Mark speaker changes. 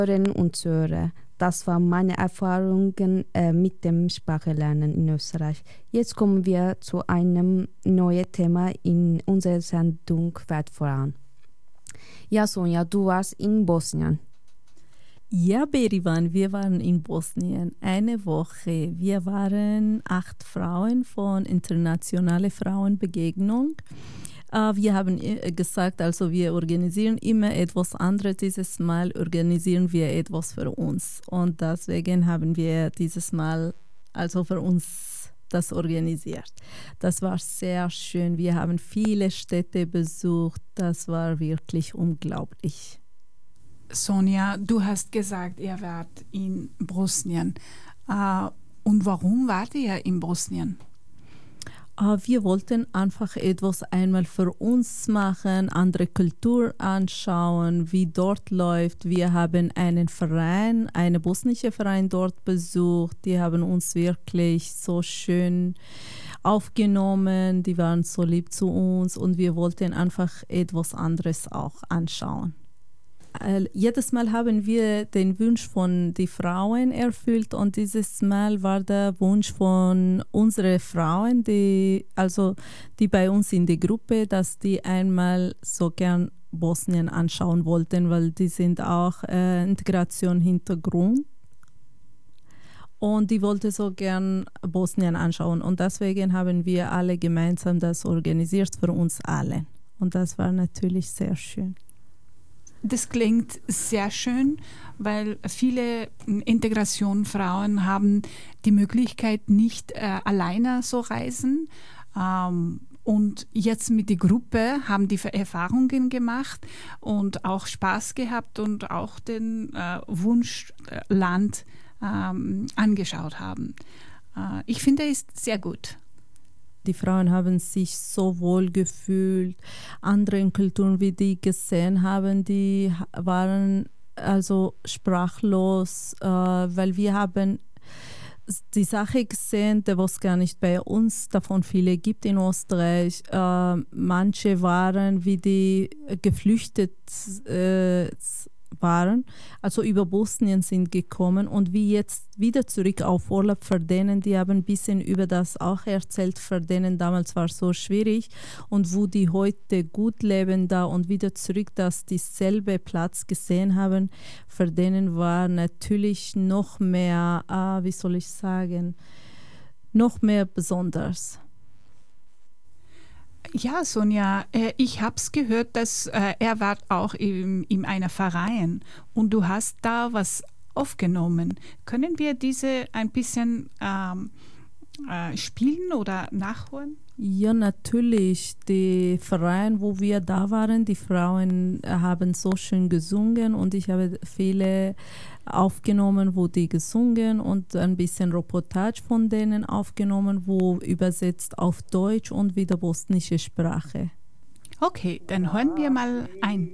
Speaker 1: Hörerinnen und Zuhörer, das waren meine Erfahrungen mit dem Sprachenlernen in Österreich. Jetzt kommen wir zu einem neuen Thema in unserer Sendung Welt voran. Ja, Sonja, du warst in Bosnien.
Speaker 2: Ja, Berivan, wir waren in Bosnien eine Woche. Wir waren 8 Frauen von Internationale Frauenbegegnung. Wir haben gesagt, also wir organisieren immer etwas anderes. Dieses Mal organisieren wir etwas für uns. Und deswegen haben wir dieses Mal also für uns das organisiert. Das war sehr schön. Wir haben viele Städte besucht. Das war wirklich unglaublich.
Speaker 3: Sonja, du hast gesagt, ihr wart in Bosnien. Und warum wart ihr in Bosnien?
Speaker 2: Wir wollten einfach etwas einmal für uns machen, andere Kultur anschauen, wie dort läuft. Wir haben einen Verein, einen bosnischen Verein dort besucht. Die haben uns wirklich so schön aufgenommen. Die waren so lieb zu uns und wir wollten einfach etwas anderes auch anschauen. Jedes Mal haben wir den Wunsch von den Frauen erfüllt und dieses Mal war der Wunsch von unseren Frauen, die bei uns in der Gruppe, dass die einmal so gern Bosnien anschauen wollten, weil die sind auch Integration-Hintergrund und die wollten so gern Bosnien anschauen und deswegen haben wir alle gemeinsam das organisiert für uns alle und das war natürlich sehr schön.
Speaker 3: Das klingt sehr schön, weil viele Integrationsfrauen haben die Möglichkeit, nicht alleine zu reisen. Und jetzt mit der Gruppe haben die Erfahrungen gemacht und auch Spaß gehabt und auch den Wunschland angeschaut haben. Ich finde, es ist sehr gut.
Speaker 2: Die Frauen haben sich so wohl gefühlt. Andere Kulturen, wie die gesehen haben, die waren also sprachlos, weil wir haben die Sache gesehen, die es gar nicht bei uns davon viele gibt in Österreich. Manche waren, wie die geflüchtet waren, also über Bosnien sind gekommen und wie jetzt wieder zurück auf Urlaub für denen, die haben ein bisschen über das auch erzählt, für denen damals war es so schwierig und wo die heute gut leben da und wieder zurück, dass dieselbe Platz gesehen haben, für denen war natürlich noch mehr, wie soll ich sagen, noch mehr besonders.
Speaker 3: Ja, Sonja, ich habe es gehört, dass er war auch in einer Verein und du hast da was aufgenommen. Können wir diese ein bisschen spielen oder nachholen?
Speaker 2: Ja, natürlich. Der Verein, wo wir da waren, die Frauen haben so schön gesungen und ich habe viele aufgenommen, wo die gesungen und ein bisschen Reportage von denen aufgenommen, wo übersetzt auf Deutsch und wieder bosnische Sprache.
Speaker 3: Okay, dann hören wir mal ein.